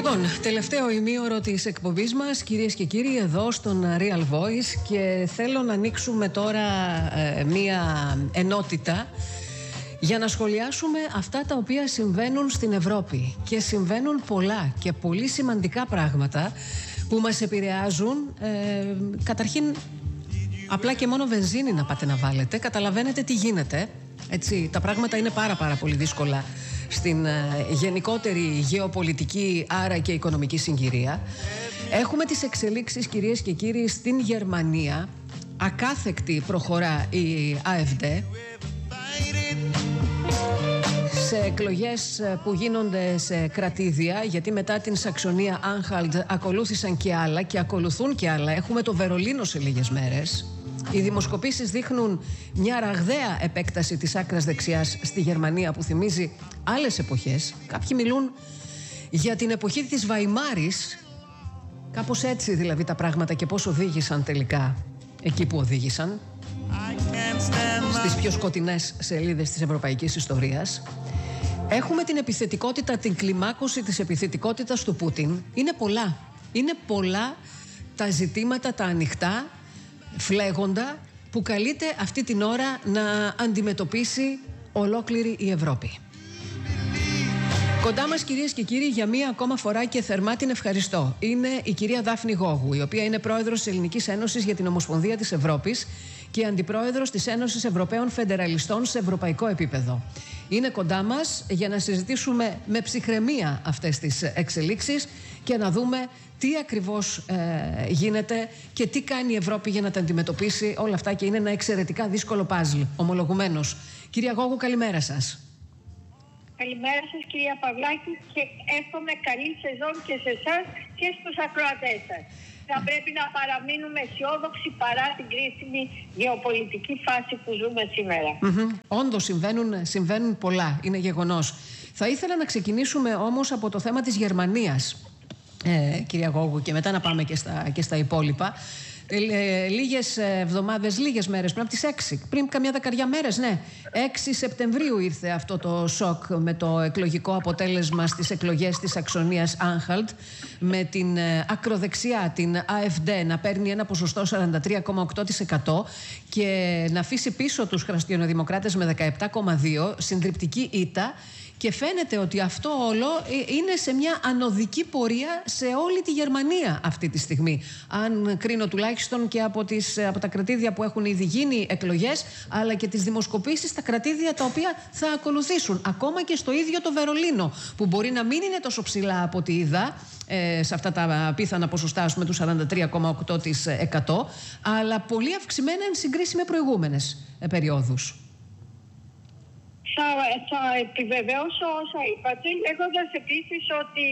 Λοιπόν, τελευταίο ημίωρο της εκπομπής μας, κυρίες και κύριοι, εδώ στον Real Voice, και θέλω να ανοίξουμε τώρα μία ενότητα για να σχολιάσουμε αυτά τα οποία συμβαίνουν στην Ευρώπη. Και συμβαίνουν πολλά και πολύ σημαντικά πράγματα που μας επηρεάζουν. Καταρχήν, απλά και μόνο βενζίνη να πάτε να βάλετε, καταλαβαίνετε τι γίνεται. Έτσι, τα πράγματα είναι πάρα πολύ δύσκολα στην γενικότερη γεωπολιτική, άρα και οικονομική συγκυρία. Έχουμε τις εξελίξεις, κυρίες και κύριοι, στην Γερμανία. Ακάθεκτη προχωρά η AfD σε εκλογές που γίνονται σε κρατήδια, γιατί μετά την Σαξονία Άνχαλτ ακολούθησαν και άλλα και ακολουθούν και άλλα. Έχουμε το Βερολίνο σε λίγες μέρες. Οι δημοσκοπήσεις δείχνουν μια ραγδαία επέκταση της άκρας δεξιάς στη Γερμανία που θυμίζει άλλες εποχές. Κάποιοι μιλούν για την εποχή της Βαϊμάρης. Κάπως έτσι δηλαδή τα πράγματα, και πώς οδήγησαν τελικά εκεί που οδήγησαν, στις πιο σκοτεινές σελίδες της ευρωπαϊκής ιστορίας. Έχουμε την επιθετικότητα, την κλιμάκωση της επιθετικότητας του Πούτιν. Είναι πολλά τα ζητήματα, τα ανοιχτά, φλέγοντα, που καλείται αυτή την ώρα να αντιμετωπίσει ολόκληρη η Ευρώπη. Κοντά μας, κυρίες και κύριοι, για μία ακόμα φορά και θερμά την ευχαριστώ, είναι η κυρία Δάφνη Γόγου, η οποία είναι πρόεδρος της Ελληνικής Ένωσης για την Ομοσπονδία της Ευρώπης και αντιπρόεδρος της Ένωσης Ευρωπαίων Φεντεραλιστών σε ευρωπαϊκό επίπεδο. Είναι κοντά μας για να συζητήσουμε με ψυχραιμία αυτές τις εξελίξεις και να δούμε τι ακριβώς γίνεται και τι κάνει η Ευρώπη για να τα αντιμετωπίσει όλα αυτά, και είναι ένα εξαιρετικά δύσκολο παζλ, ομολογουμένως. Κυρία Γόγου, καλημέρα σας. Καλημέρα σας, κυρία Παυλάκη, και εύχομαι καλή σεζόν και σε εσάς και στους ακροατές σας. Θα πρέπει να παραμείνουμε αισιόδοξοι παρά την κρίσιμη γεωπολιτική φάση που ζούμε σήμερα. Όντως συμβαίνουν πολλά, είναι γεγονός. Θα ήθελα να ξεκινήσουμε όμως από το θέμα της Γερμανίας, κυρία Γόγου, και μετά να πάμε και στα υπόλοιπα. Λίγες εβδομάδες, λίγες μέρες πριν, από τις 6, πριν καμιά δεκαριά μέρες, 6 Σεπτεμβρίου ήρθε αυτό το σοκ με το εκλογικό αποτέλεσμα στις εκλογές της Σαξονίας Άνχαλτ, με την ακροδεξιά, την AfD, να παίρνει ένα ποσοστό 43,8% και να αφήσει πίσω τους χριστιανοδημοκράτες με 17,2%, συντριπτική ήττα. Και φαίνεται ότι αυτό όλο είναι σε μια ανωδική πορεία σε όλη τη Γερμανία αυτή τη στιγμή. Αν κρίνω τουλάχιστον και από τα κρατήδια που έχουν ήδη γίνει εκλογές, αλλά και τις δημοσκοπήσεις στα κρατήδια τα οποία θα ακολουθήσουν. Ακόμα και στο ίδιο το Βερολίνο, που μπορεί να μην είναι τόσο ψηλά από ό,τι είδα, σε αυτά τα πίθανα ποσοστά, ας πούμε, του 43,8%, αλλά πολύ αυξημένα εν συγκρίση με προηγούμενες περιόδους. Θα επιβεβαιώσω όσα είπατε, λέγοντας επίσης ότι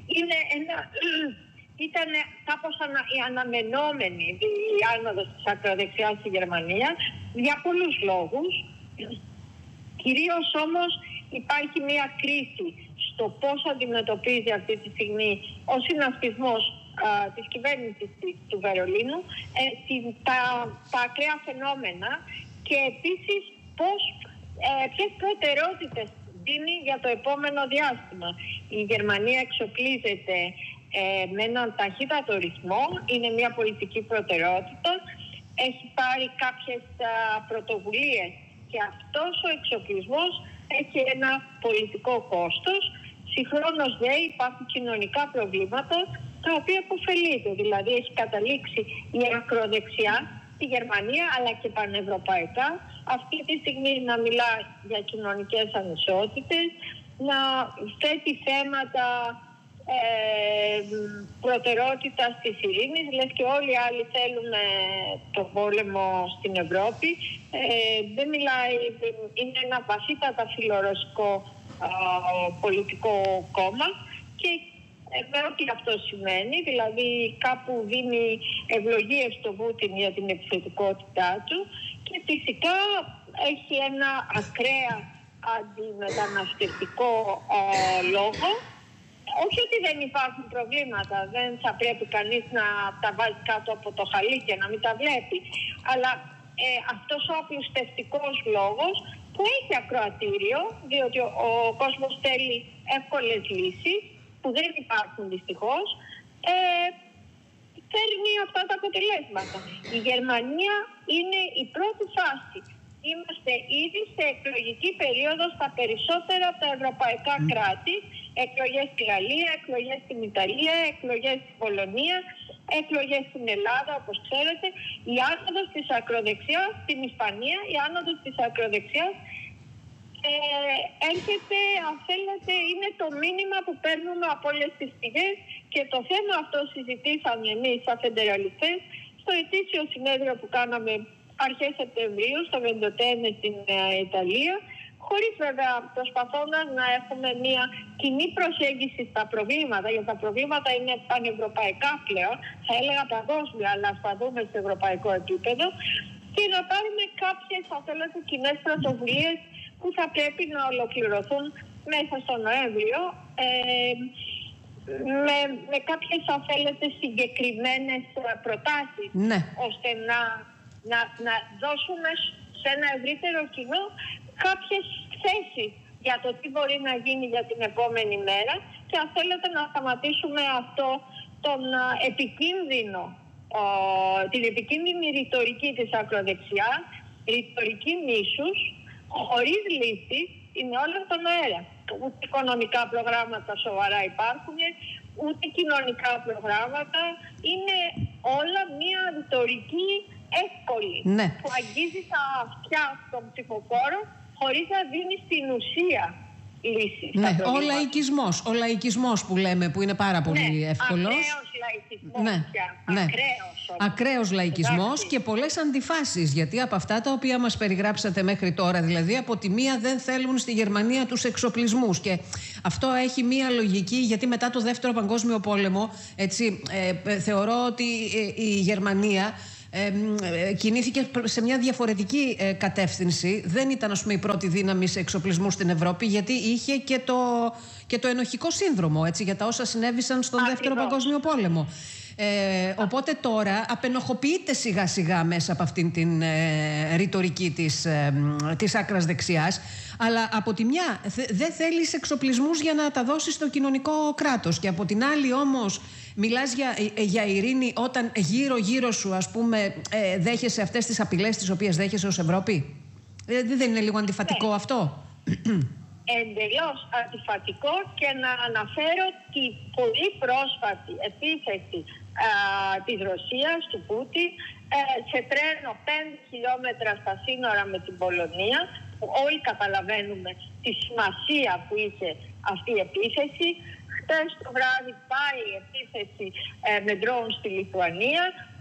ήταν κάπως η αναμενόμενη η άνοδος της ακροδεξιάς στη Γερμανία για πολλούς λόγους. Κυρίως όμως υπάρχει μια κρίση στο πώς αντιμετωπίζει αυτή τη στιγμή ο συνασπισμός της κυβέρνησης του Βερολίνου τα ακραία φαινόμενα, και επίσης ποιες προτεραιότητες δίνει για το επόμενο διάστημα. Η Γερμανία εξοπλίζεται με έναν ταχύτατο ρυθμό, είναι μια πολιτική προτεραιότητα, έχει πάρει κάποιες πρωτοβουλίες, και αυτός ο εξοπλισμός έχει ένα πολιτικό κόστος. Συγχρόνως υπάρχουν κοινωνικά προβλήματα τα οποία αποφελείται. Δηλαδή έχει καταλήξει η ακροδεξιά στη Γερμανία, αλλά και πανευρωπαϊκά, αυτή τη στιγμή να μιλά για κοινωνικές ανισότητες, να θέτει θέματα προτεραιότητας της ειρήνης, λες και όλοι οι άλλοι θέλουν τον πόλεμο στην Ευρώπη. Δεν μιλάει, είναι ένα βαθύτατα φιλορωσικό πολιτικό κόμμα, και με ό,τι αυτό σημαίνει, δηλαδή κάπου δίνει ευλογίες στον Πούτιν για την επιθετικότητά του, και φυσικά έχει ένα ακραία αντιμεταναστευτικό λόγο. Όχι ότι δεν υπάρχουν προβλήματα, δεν θα πρέπει κανείς να τα βάζει κάτω από το χαλί και να μην τα βλέπει, αλλά αυτός ο απλουστευτικός λόγος που έχει ακροατήριο, διότι ο κόσμος θέλει εύκολες λύσεις, που δεν υπάρχουν δυστυχώς, φέρνει αυτά τα αποτελέσματα. Η Γερμανία είναι η πρώτη φάση. Είμαστε ήδη σε εκλογική περίοδο στα περισσότερα από τα ευρωπαϊκά κράτη. Εκλογές στη Γαλλία, εκλογές στην Ιταλία, εκλογές στην Πολωνία, εκλογές στην Ελλάδα, όπως ξέρετε. Η άνοδος της ακροδεξιάς στην Ισπανία, η άνοδος της ακροδεξιάς έρχεται, αν θέλετε, είναι το μήνυμα που παίρνουμε από όλες τις πηγές, και το θέμα αυτό συζητήσαμε εμείς σαν φεντεραλιστές στο ετήσιο συνέδριο που κάναμε αρχές Σεπτεμβρίου στο Βεντοτένε στην Ιταλία, χωρίς βέβαια προσπαθώντας να έχουμε μια κοινή προσέγγιση στα προβλήματα, γιατί τα προβλήματα είναι πανευρωπαϊκά πλέον, θα έλεγα παγκόσμια, αλλά ας τα δούμε σε ευρωπαϊκό επίπεδο, και να πάρουμε κάποιες, αν θέλετε, κοινές πρωτοβουλίες που θα πρέπει να ολοκληρωθούν μέσα στο Νοέμβριο, με κάποιες, αν θέλετε, συγκεκριμένες προτάσεις, ναι, ώστε να δώσουμε σε ένα ευρύτερο κοινό κάποιες θέσεις για το τι μπορεί να γίνει για την επόμενη μέρα, και αν θέλετε να σταματήσουμε αυτό την επικίνδυνη ρητορική της ακροδεξιάς, ρητορική μίσους, χωρίς λύση, είναι όλα στον αέρα. Ούτε οικονομικά προγράμματα σοβαρά υπάρχουν, ούτε κοινωνικά προγράμματα. Είναι όλα μια ρητορική εύκολη, ναι, που αγγίζει τα αυτιά των ψηφοφόρων χωρίς να δίνει στην ουσία λύση. Ναι, ο λαϊκισμός που λέμε, που είναι πάρα πολύ εύκολος. Ακραίος λαϊκισμός, ναι, ναι. Ακραίος λαϊκισμός και πολλές αντιφάσεις, γιατί από αυτά τα οποία μας περιγράψατε μέχρι τώρα, δηλαδή από τη μία δεν θέλουν στη Γερμανία τους εξοπλισμούς, και αυτό έχει μία λογική, γιατί μετά το Δεύτερο Παγκόσμιο Πόλεμο, έτσι, θεωρώ ότι η Γερμανία κινήθηκε σε μια διαφορετική κατεύθυνση. Δεν ήταν, ας πούμε, η πρώτη δύναμη σε εξοπλισμού στην Ευρώπη, γιατί είχε και το ενοχικό σύνδρομο, έτσι, για τα όσα συνέβησαν στον Δεύτερο Παγκόσμιο Πόλεμο. Οπότε τώρα απενοχοποιείται σιγά σιγά μέσα από αυτήν την ρητορική της άκρας δεξιάς, αλλά από τη μια δεν θέλεις εξοπλισμούς για να τα δώσεις στο κοινωνικό κράτος, και από την άλλη όμως μιλάς για ειρήνη όταν γύρω σου, ας πούμε, δέχεσαι αυτές τις απειλές τις οποίες δέχεσαι ως Ευρώπη. Δεν είναι λίγο αντιφατικό αυτό? Εντελώς αντιφατικό, και να αναφέρω τη πολύ πρόσφατη επίθεση της Ρωσίας, του Πούτιν, σε τρένο 5 χιλιόμετρα στα σύνορα με την Πολωνία, που όλοι καταλαβαίνουμε τη σημασία που είχε αυτή η επίθεση. Χτες το βράδυ πάει η επίθεση με ντρόουν στη Λιθουανία.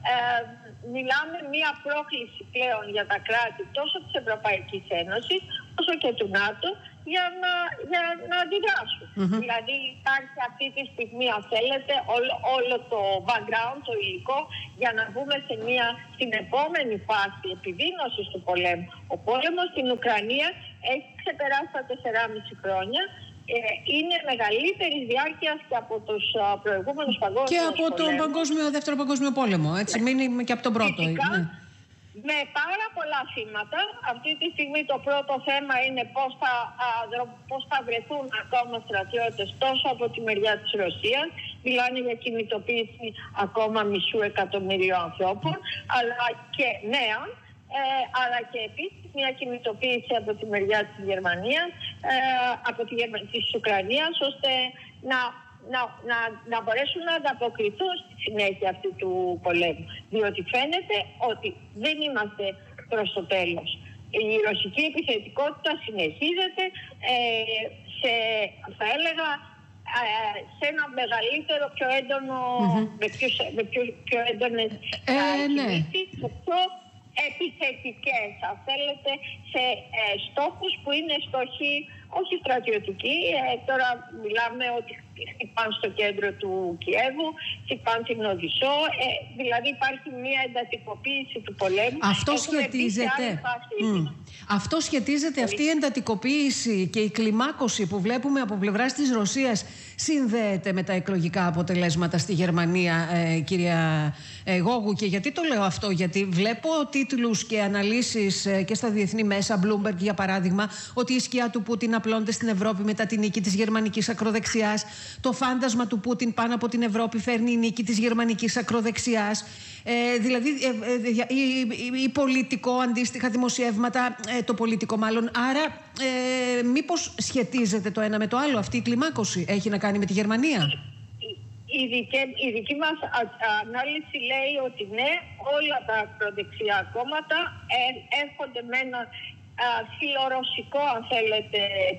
Μιλάμε μία πρόκληση πλέον για τα κράτη τόσο της Ευρωπαϊκής Ένωσης όσο και του ΝΑΤΟ για να αντιδράσουν. Δηλαδή υπάρχει αυτή τη στιγμή, αν θέλετε, όλο το background, το υλικό, για να βγούμε στην επόμενη φάση επιδείνωσης του πολέμου. Ο πόλεμος στην Ουκρανία έχει ξεπεράσει τα 4,5 χρόνια. Είναι μεγαλύτερη διάρκεια και από τους προηγούμενους παγκόσμιους και από τον Δεύτερο Παγκόσμιο Πόλεμο, έτσι, μείνει και από τον πρώτο. Φυσικά, με πάρα πολλά θύματα. Αυτή τη στιγμή το πρώτο θέμα είναι πώς θα βρεθούν ακόμα στρατιώτες τόσο από τη μεριά της Ρωσίας. Μιλάνε για κινητοποίηση ακόμα 500.000 ανθρώπων, αλλά και νέων. Αλλά και επίσης μια κινητοποίηση από τη μεριά της Γερμανίας, της Ουκρανίας, ώστε να μπορέσουν να ανταποκριθούν στη συνέχεια αυτή του πολέμου. Διότι φαίνεται ότι δεν είμαστε προς το τέλος. Η ρωσική επιθετικότητα συνεχίζεται θα έλεγα σε ένα μεγαλύτερο, πιο έντονο, με πιο έντονες κινήσεις, πιο επιθετικές, αν θέλετε, σε στόχους που είναι στόχοι όχι στρατιωτικοί. Τώρα μιλάμε ότι χτυπάν στο κέντρο του Κιέβου, χτυπάν την Οδυσσό, δηλαδή υπάρχει μια εντατικοποίηση του πολέμου. Αυτό σχετίζεται, αυτή η εντατικοποίηση και η κλιμάκωση που βλέπουμε από πλευράς της Ρωσίας συνδέεται με τα εκλογικά αποτελέσματα στη Γερμανία, κυρία Γόγου. Και γιατί το λέω αυτό? Γιατί βλέπω τίτλους και αναλύσεις και στα διεθνή μέσα, Bloomberg για παράδειγμα, ότι η σκιά του Πούτιν απλώνεται στην Ευρώπη μετά την νίκη της γερμανικής ακροδεξιάς, το φάντασμα του Πούτιν πάνω από την Ευρώπη φέρνει η νίκη της γερμανικής ακροδεξιάς. Δηλαδή ή πολιτικό, αντίστοιχα δημοσιεύματα, το πολιτικό μάλλον. Άρα μήπως σχετίζεται το ένα με το άλλο? Αυτή η κλιμάκωση έχει να κάνει με τη Γερμανία? Η δική μας ανάλυση λέει ότι ναι, όλα τα ακροδεξιά κόμματα έρχονται με ένα φιλορωσικό, αν θέλετε,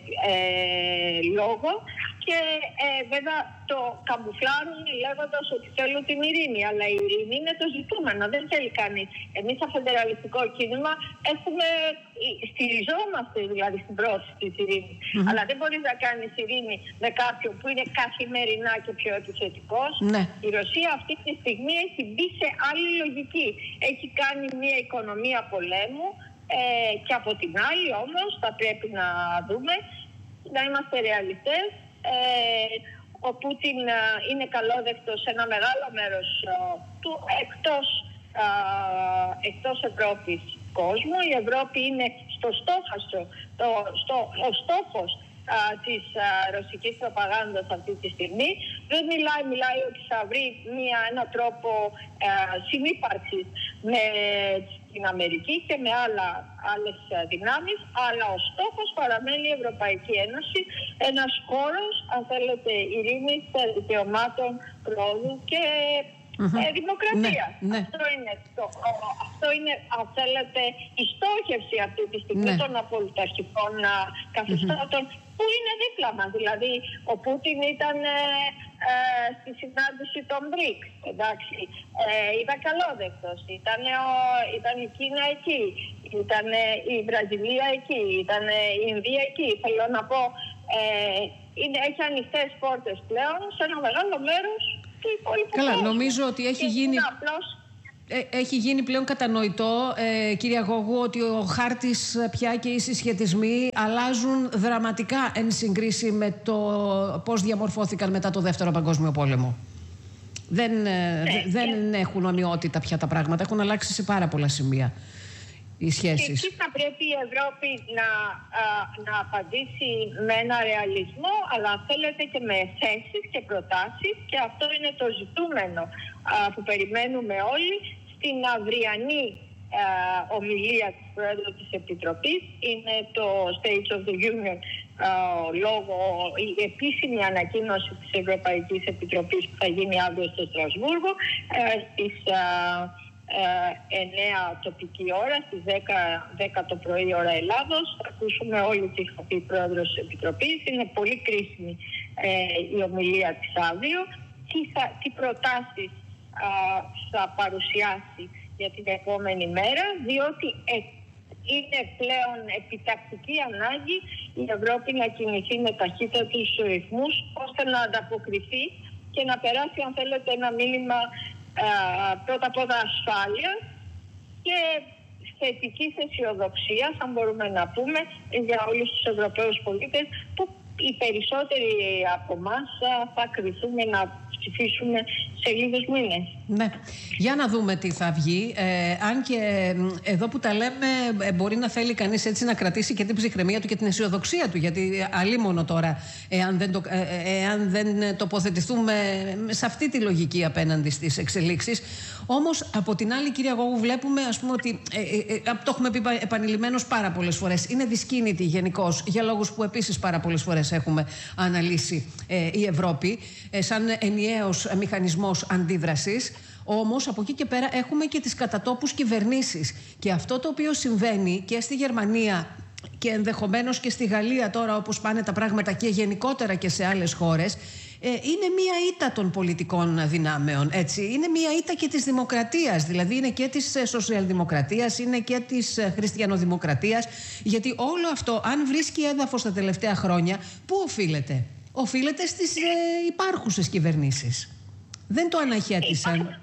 λόγο, και βέβαια το καμουφλάρουν λέγοντας ότι θέλουν την ειρήνη. Αλλά η ειρήνη είναι το ζητούμενο, δεν θέλει κανείς. Εμείς σαν φεντεραλιστικό κίνημα στηριζόμαστε δηλαδή στην πρόθεση της ειρήνης. Αλλά δεν μπορείς να κάνεις ειρήνη με κάποιον που είναι καθημερινά και πιο επιθετικός. Η Ρωσία αυτή τη στιγμή έχει μπει σε άλλη λογική. Έχει κάνει μια οικονομία πολέμου. Και από την άλλη όμως θα πρέπει να δούμε, να είμαστε ρεαλιστές, ο Πούτιν είναι καλόδεκτος σε ένα μεγάλο μέρος του εκτός Ευρώπης κόσμου. Η Ευρώπη είναι στο στόχαστρο, ο στόχος της ρωσικής προπαγάνδας αυτή τη στιγμή. Δεν μιλάει ότι θα βρει έναν τρόπο συνύπαρξης με την Αμερική και με άλλες δυνάμεις, αλλά ο στόχος παραμένει η Ευρωπαϊκή Ένωση, ένας χώρος, αν θέλετε, ειρήνης, δικαιωμάτων, πρόοδου και δημοκρατία. Αυτό είναι, αν θέλετε, η στόχευση αυτή τη στιγμή των απολυταρχικών καθεστώτων που είναι δίπλα μας. Δηλαδή, ο Πούτιν ήταν στη συνάντηση των BRICS, εντάξει, ήταν καλόδεκτος, ήταν η Κίνα εκεί, ήταν η Βραζιλία εκεί, ήταν η Ινδία εκεί. Θέλω να πω, έχει ανοιχτές πόρτες πλέον σε ένα μεγάλο μέρος του υπόλοιπου κόσμου. Καλά, νομίζω ότι έχει γίνει πλέον κατανοητό, κυρία Γόγου, ότι ο χάρτης πια και οι συσχετισμοί αλλάζουν δραματικά εν συγκρίση με το πώς διαμορφώθηκαν μετά το Δεύτερο Παγκόσμιο Πόλεμο. Δεν έχουν ομοιότητα πια τα πράγματα, έχουν αλλάξει σε πάρα πολλά σημεία οι σχέσεις. Και εκεί θα πρέπει η Ευρώπη να απαντήσει με ένα ρεαλισμό, αλλά αν θέλετε και με θέσεις και προτάσεις, και αυτό είναι το ζητούμενο που περιμένουμε όλοι στην αυριανή ομιλία της Πρόεδρου της Επιτροπής. Είναι το State of the Union, η επίσημη ανακοίνωση της Ευρωπαϊκής Επιτροπής που θα γίνει αύριο στο Στρασβούργο στις 9 τοπική ώρα, στις 10 το πρωί ώρα Ελλάδος. Θα ακούσουμε όλοι τι θα πει η Πρόεδρος της Επιτροπής. Είναι πολύ κρίσιμη η ομιλία της αύριο. Τι προτάσεις θα παρουσιάσει για την επόμενη μέρα, διότι είναι πλέον επιτακτική ανάγκη η Ευρώπη να κινηθεί με ταχύτατους ρυθμούς ώστε να ανταποκριθεί και να περάσει, αν θέλετε, ένα μήνυμα πρώτα απ' όλα ασφάλεια και θετικής αισιοδοξίας, αν μπορούμε να πούμε, για όλους τους Ευρωπαίους πολίτες, που οι περισσότεροι από εμάς θα κριθούμε να ψηφίσουμε σε λίγους μήνες. Ναι. Για να δούμε τι θα βγει. Αν και εδώ που τα λέμε, μπορεί να θέλει κανείς έτσι να κρατήσει και την ψυχραιμία του και την αισιοδοξία του. Γιατί αλίμονο τώρα, εάν δεν τοποθετηθούμε σε αυτή τη λογική απέναντι στις εξελίξεις. Όμως, από την άλλη, κυρία Γόγου, βλέπουμε, ας πούμε, ότι το έχουμε πει επανειλημμένως πάρα πολλές φορές. Είναι δυσκίνητη γενικώς, για λόγους που επίσης πάρα πολλές φορές έχουμε αναλύσει η Ευρώπη, σαν ενιαίος μηχανισμός αντίδρασης. Όμως από εκεί και πέρα έχουμε και τις κατατόπους κυβερνήσεις. Και αυτό το οποίο συμβαίνει και στη Γερμανία και ενδεχομένως και στη Γαλλία τώρα, όπως πάνε τα πράγματα, και γενικότερα και σε άλλες χώρες, είναι μία ήττα των πολιτικών δυνάμεων, έτσι. Είναι μία ήττα και της δημοκρατίας, δηλαδή είναι και της σοσιαλδημοκρατίας, είναι και της χριστιανοδημοκρατίας, γιατί όλο αυτό, αν βρίσκει έδαφος τα τελευταία χρόνια, πού οφείλεται? Οφείλεται στις υπάρχουσες κυβερνήσεις. Δεν το αναχέτησαν.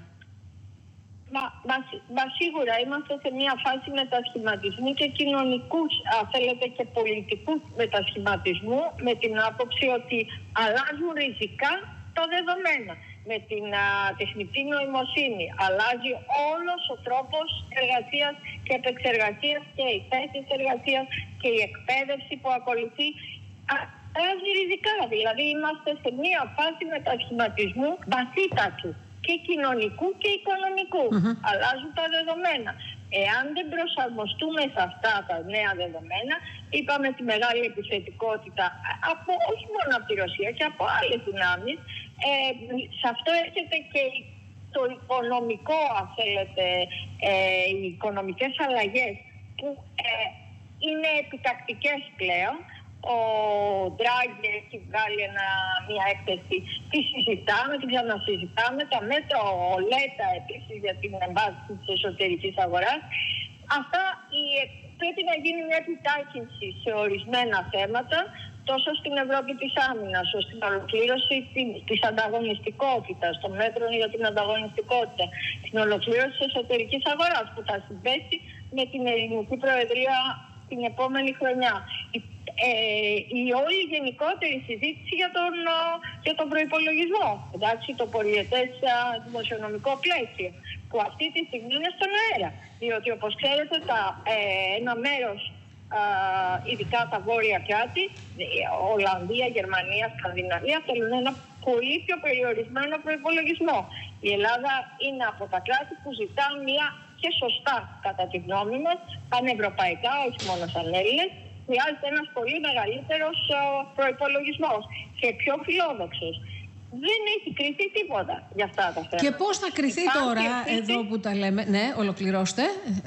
Μα σίγουρα είμαστε σε μια φάση μετασχηματισμού και κοινωνικού, θέλετε, και πολιτικού μετασχηματισμού, με την άποψη ότι αλλάζουν ριζικά το δεδομένα. Με την τεχνητή νοημοσύνη αλλάζει όλος ο τρόπος εργασίας και επεξεργασίας και οι θέσεις εργασίας και η εκπαίδευση που ακολουθεί. ριζικά. Δηλαδή είμαστε σε μία φάση μετασχηματισμού βαθύτατου και κοινωνικού και οικονομικού. Αλλάζουν τα δεδομένα. Εάν δεν προσαρμοστούμε σε αυτά τα νέα δεδομένα, είπαμε τη μεγάλη επιθετικότητα όχι μόνο από τη Ρωσία και από άλλες δυνάμεις, σε αυτό έρχεται και το οικονομικό, αν θέλετε, οι οικονομικές αλλαγές που είναι επιτακτικές πλέον. Ο Ντράγκη έχει βγάλει μια έκθεση, τη συζητάμε, την ξανασυζητάμε, τα μέτρα, ο Λέτα επίσης για την εμβάθυνση της εσωτερικής αγοράς. Αυτά πρέπει να γίνει μια επιτάχυνση σε ορισμένα θέματα, τόσο στην Ευρώπη της άμυνας, ώστε στην ολοκλήρωση της ανταγωνιστικότητας, των μέτρων για την ανταγωνιστικότητα, την ολοκλήρωση της εσωτερικής αγοράς που θα συμπέσει με την ελληνική προεδρία την επόμενη χρονιά. Η όλη γενικότερη συζήτηση για τον προϋπολογισμό, εντάξει, το πολυετές δημοσιονομικό πλαίσιο, που αυτή τη στιγμή είναι στον αέρα. Διότι, όπως ξέρετε, ένα μέρος, ειδικά τα βόρεια κράτη, Ολλανδία, Γερμανία, Σκανδιναβία, θέλουν ένα πολύ πιο περιορισμένο προϋπολογισμό. Η Ελλάδα είναι από τα κράτη που ζητά μια, και σωστά κατά τη γνώμη μας, πανευρωπαϊκά, όχι μόνο σαν Έλληνες, χρειάζεται ένας πολύ μεγαλύτερος προϋπολογισμός και πιο φιλόδοξος. Δεν έχει κριθεί τίποτα για αυτά τα θέματα. Και πώς θα κριθεί τώρα, εδώ που τα λέμε? Ναι, ολοκληρώστε.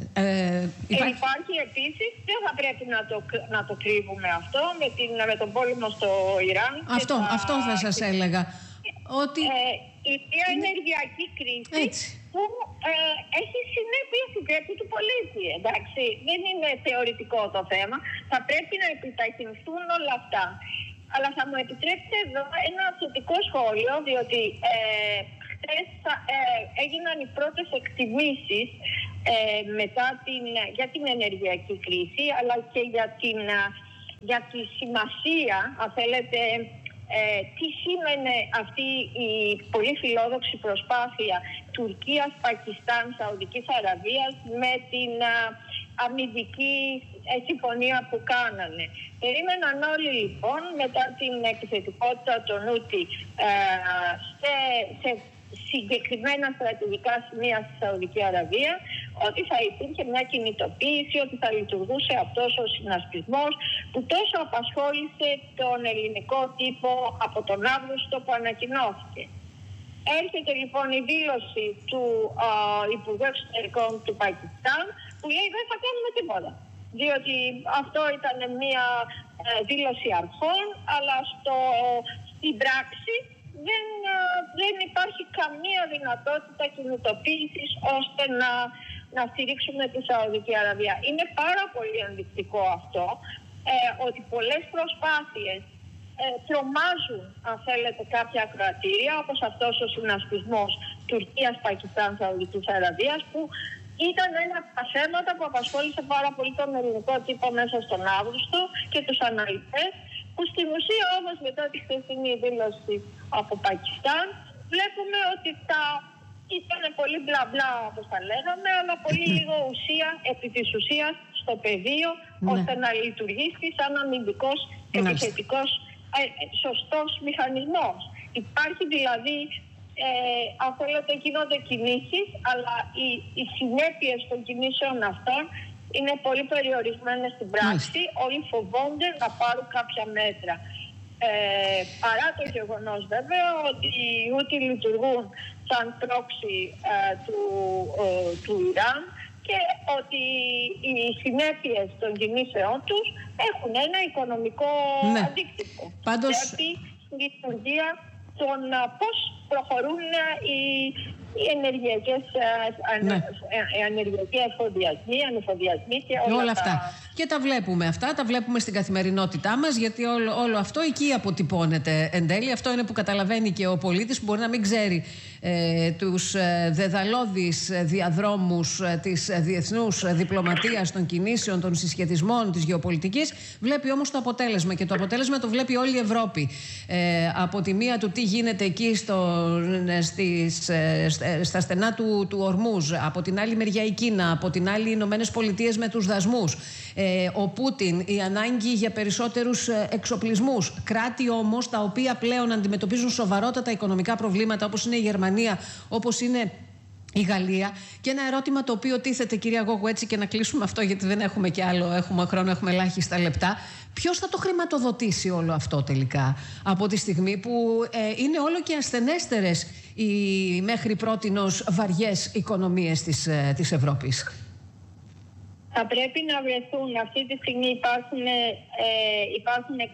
Υπάρχει επίσης, δεν θα πρέπει να το κρύβουμε αυτό, με τον πόλεμο στο Ιράν. Αυτό θα σας έλεγα. Ότι μια ενεργειακή κρίση που έχει συνέπειες στην τσέπη του πολίτη. Εντάξει, δεν είναι θεωρητικό το θέμα. Θα πρέπει να επιταχυνθούν όλα αυτά. Αλλά θα μου επιτρέψετε εδώ ένα θετικό σχόλιο, διότι χθες έγιναν οι πρώτες εκτιμήσεις για την ενεργειακή κρίση, αλλά και για τη σημασία, αν θέλετε, τι σήμαινε αυτή η πολύ φιλόδοξη προσπάθεια Τουρκίας, Πακιστάν, Σαουδικής Αραβίας με την αμυντική συμφωνία που κάνανε. Περίμεναν όλοι λοιπόν μετά την επιθετικότητα των Ούτι σε συγκεκριμένα στρατηγικά σημεία στη Σαουδική Αραβία, ότι θα υπήρχε μια κινητοποίηση, ότι θα λειτουργούσε αυτός ο συνασπισμός που τόσο απασχόλησε τον ελληνικό τύπο από τον Αύγουστο που ανακοινώθηκε. Έρχεται λοιπόν η δήλωση του Υπουργού Εξωτερικών του Πακιστάν που λέει δεν θα κάνουμε τίποτα. Διότι αυτό ήταν μια δήλωση αρχών, αλλά στην πράξη δεν υπάρχει καμία δυνατότητα κινητοποίησης ώστε να στηρίξουμε τη Σαουδική Αραβία. Είναι πάρα πολύ ενδεικτικό αυτό, ότι πολλές προσπάθειες τρομάζουν, αν θέλετε, κάποια κρατήρια, όπως αυτός ο συνασπισμός Τουρκίας, Πακιστάν, Σαουδικής Αραβίας, που ήταν ένα από τα θέματα που απασχόλησε πάρα πολύ τον ελληνικό τύπο μέσα στον Αύγουστο και τους αναλυτές, που στην ουσία όμως μετά τη χθεσινή δήλωση από Πακιστάν βλέπουμε ότι ήταν πολύ μπλα μπλα όπως τα λέγαμε, αλλά πολύ λίγο ουσία επί της ουσίας στο πεδίο, ώστε να λειτουργήσει σαν αμυντικός επιθετικός σωστός μηχανισμός. Υπάρχει δηλαδή, αν θέλετε, γίνονται κινήσεις, αλλά οι συνέπειες των κινήσεων αυτών είναι πολύ περιορισμένες στην πράξη. Όλοι φοβόνται να πάρουν κάποια μέτρα. Παρά το γεγονός βέβαια ότι οι Ούτι λειτουργούν σαν πρόξη του Ιράν και ότι οι συνέπειες των κινήσεων τους έχουν ένα οικονομικό αντίκτυπο. Πάντως στη λειτουργία των πώς προχωρούν οι ενεργειακοί εφοδιασμοί, ανεφοδιασμοί και όλα αυτά. Και τα βλέπουμε αυτά, τα βλέπουμε στην καθημερινότητά μας, γιατί όλο αυτό εκεί αποτυπώνεται εν τέλει. Αυτό είναι που καταλαβαίνει και ο πολίτης, που μπορεί να μην ξέρει τους δεδαλώδεις διαδρόμους της διεθνούς διπλωματίας, των κινήσεων, των συσχετισμών, της γεωπολιτικής. Βλέπει όμως το αποτέλεσμα, και το αποτέλεσμα το βλέπει όλη η Ευρώπη. Από τη μία του τι γίνεται εκεί στα στενά του Ορμούζ, από την άλλη μεριά η Κίνα, από την άλλη οι Ηνωμένες Πολιτείες με τους δασμούς, ο Πούτιν, η ανάγκη για περισσότερους εξοπλισμούς. Κράτη όμως τα οποία πλέον αντιμετωπίζουν σοβαρότατα οικονομικά προβλήματα, όπως είναι η Γερμανία, όπως είναι η Γαλλία. Και ένα ερώτημα το οποίο τίθεται, κυρία Γόγου, έτσι και να κλείσουμε αυτό, γιατί δεν έχουμε και άλλο, έχουμε χρόνο, έχουμε ελάχιστα λεπτά. Ποιος θα το χρηματοδοτήσει όλο αυτό τελικά, από τη στιγμή που είναι όλο και ασθενέστερες οι μέχρι πρότινος βαριές οικονομίες της Ευρώπης? Θα πρέπει να βρεθούν, αυτή τη στιγμή υπάρχουν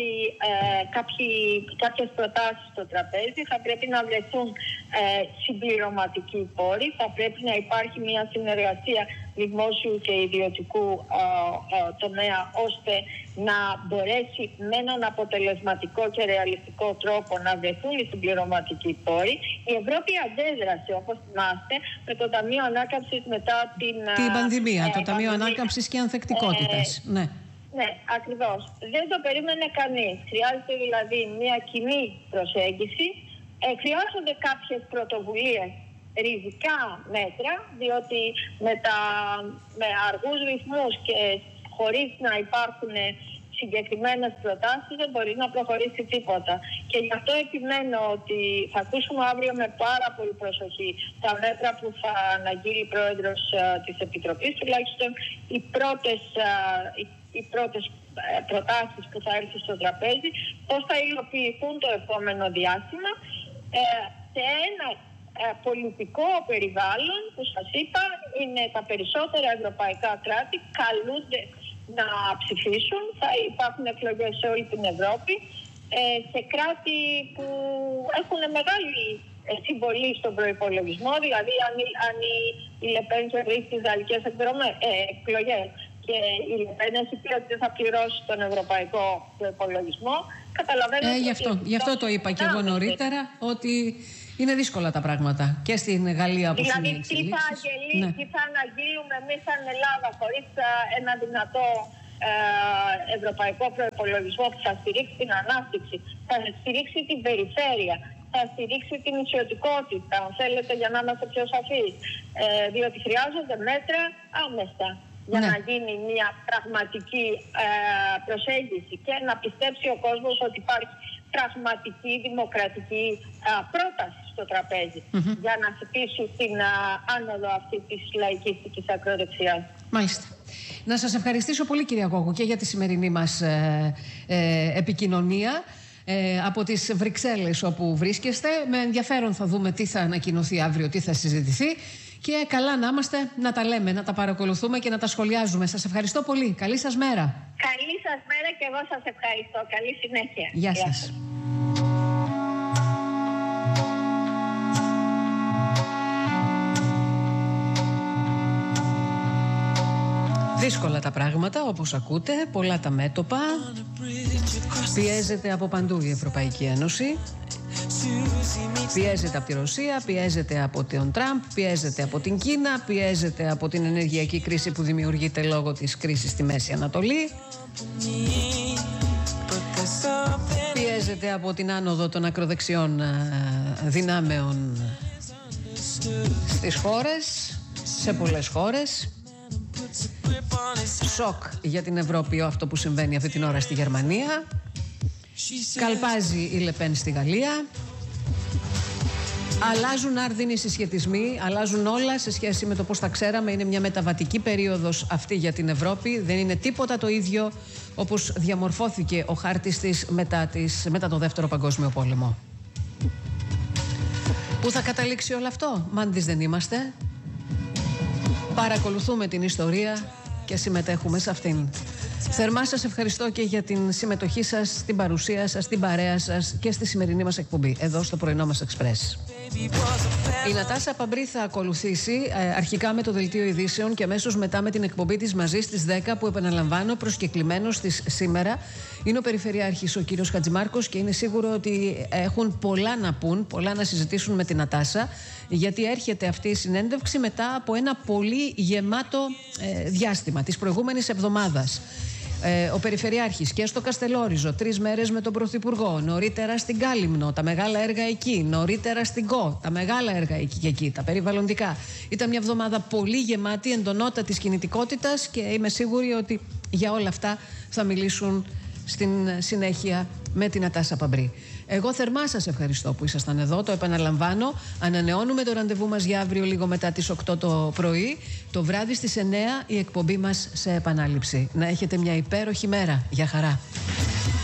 κάποιες προτάσεις στο τραπέζι, θα πρέπει να βρεθούν συμπληρωματικοί πόροι, θα πρέπει να υπάρχει μια συνεργασία δημόσιου και ιδιωτικού τομέα, ώστε να μπορέσει με έναν αποτελεσματικό και ρεαλιστικό τρόπο να βρεθούν οι συμπληρωματικοί πόροι. Η Ευρώπη αντέδρασε, όπως θυμάστε, με το Ταμείο Ανάκαμψης μετά την πανδημία, το Ταμείο Ανάκαμψης και Ανθεκτικότητας. Ναι, ακριβώς. Δεν το περίμενε κανείς. Χρειάζεται δηλαδή μια κοινή προσέγγιση. Χρειάζονται κάποιες πρωτοβουλίες, ριζικά μέτρα, διότι με αργούς ρυθμούς και χωρίς να υπάρχουν συγκεκριμένες προτάσεις δεν μπορεί να προχωρήσει τίποτα. Και γι' αυτό επιμένω ότι θα ακούσουμε αύριο με πάρα πολύ προσοχή τα μέτρα που θα αναγγείλει η Πρόεδρος της Επιτροπής, τουλάχιστον οι πρώτες προτάσεις που θα έρθουν στο τραπέζι, πώς θα υλοποιηθούν το επόμενο διάστημα σε ένα πολιτικό περιβάλλον που σας είπα είναι τα περισσότερα ευρωπαϊκά κράτη καλούνται να ψηφίσουν. Θα υπάρχουν εκλογές σε όλη την Ευρώπη, σε κράτη που έχουν μεγάλη συμβολή στον προϋπολογισμό, δηλαδή αν η Λεπέν κερδίσει τις γαλλικές εκλογές και η Λεπέν έχει πει ότι δεν θα πληρώσει τον ευρωπαϊκό προϋπολογισμό, καταλαβαίνετε. Γι' αυτό το είπα και εγώ νωρίτερα, ότι είναι δύσκολα τα πράγματα και στην Γαλλία, όπως είναι οι εξελίξεις. Τι θα αναγγείλουμε εμείς σαν Ελλάδα χωρίς ένα δυνατό ευρωπαϊκό προϋπολογισμό που θα στηρίξει την ανάπτυξη, θα στηρίξει την περιφέρεια, θα στηρίξει την ισιωτικότητα, αν θέλετε, για να είμαστε πιο σαφείς. Διότι χρειάζονται μέτρα άμεσα για να γίνει μια πραγματική προσέγγιση και να πιστέψει ο κόσμος ότι υπάρχει πραγματική δημοκρατική πρόταση στο τραπέζι για να χτυπήσει την άνοδο αυτή της λαϊκίστικης ακροδεξιάς. Μάλιστα. Να σας ευχαριστήσω πολύ, κυρία Γόγου, και για τη σημερινή μας επικοινωνία από τις Βρυξέλλες, όπου βρίσκεστε. Με ενδιαφέρον θα δούμε τι θα ανακοινωθεί αύριο, τι θα συζητηθεί. Και καλά να είμαστε, να τα λέμε, να τα παρακολουθούμε και να τα σχολιάζουμε. Σας ευχαριστώ πολύ. Καλή σας μέρα. Καλή σας μέρα και εγώ σας ευχαριστώ. Καλή συνέχεια. Γεια σας. Δύσκολα τα πράγματα, όπως ακούτε, πολλά τα μέτωπα. Πιέζεται από παντού η Ευρωπαϊκή Ένωση. Πιέζεται από τη Ρωσία, πιέζεται από τον Τραμπ, πιέζεται από την Κίνα, πιέζεται από την ενεργειακή κρίση που δημιουργείται λόγω της κρίσης στη Μέση Ανατολή. Πιέζεται από την άνοδο των ακροδεξιών δυνάμεων στις χώρες, σε πολλές χώρες. Σοκ για την Ευρώπη αυτό που συμβαίνει αυτή την ώρα στη Γερμανία. Καλπάζει η Λεπέν στη Γαλλία. Αλλάζουν άρδινοι συσχετισμοί, αλλάζουν όλα σε σχέση με το πώς τα ξέραμε. Είναι μια μεταβατική περίοδος αυτή για την Ευρώπη. Δεν είναι τίποτα το ίδιο όπως διαμορφώθηκε ο χάρτης της μετά το Δεύτερο Παγκόσμιο Πόλεμο. Πού θα καταλήξει όλο αυτό? Μάντις δεν είμαστε. Παρακολουθούμε την ιστορία και συμμετέχουμε σε αυτήν. Θερμά σας ευχαριστώ και για την συμμετοχή σας, την παρουσία σας, την παρέα σας και στη σημερινή μας εκπομπή, εδώ στο πρωινό μας Εξπρές. Η Νατάσα Παμπρή θα ακολουθήσει αρχικά με το Δελτίο Ειδήσεων και αμέσως μετά με την εκπομπή της Μαζί στις 10, που επαναλαμβάνω προσκεκλημένος της σήμερα είναι ο Περιφερειάρχης ο κύριος Χατζημάρκος, και είναι σίγουρο ότι έχουν πολλά να πούν, πολλά να συζητήσουν με την Νατάσα, γιατί έρχεται αυτή η συνέντευξη μετά από ένα πολύ γεμάτο διάστημα της προηγούμενης εβδομάδας. ο Περιφερειάρχης και στο Καστελόριζο, 3 μέρες με τον Πρωθυπουργό, νωρίτερα στην Κάλυμνο, τα μεγάλα έργα εκεί, νωρίτερα στην ΚΟ, τα μεγάλα έργα εκεί και εκεί, τα περιβαλλοντικά. Ήταν μια εβδομάδα πολύ γεμάτη, εντονότατης κινητικότητας και είμαι σίγουρη ότι για όλα αυτά θα μιλήσουν στην συνέχεια με την Νατάσα Παμπρή. Εγώ θερμά σας ευχαριστώ που ήσασταν εδώ, το επαναλαμβάνω. Ανανεώνουμε το ραντεβού μας για αύριο λίγο μετά τις 8 το πρωί. Το βράδυ στις 9 η εκπομπή μας σε επανάληψη. Να έχετε μια υπέροχη μέρα. Γεια χαρά.